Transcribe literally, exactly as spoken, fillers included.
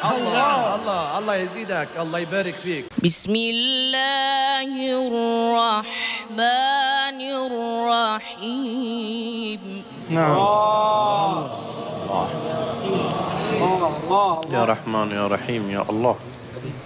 الله الله الله يزيدك، الله يبارك فيك. بسم الله الرحمن الرحيم. نعم. الله يا رحمن يا رحيم يا الله.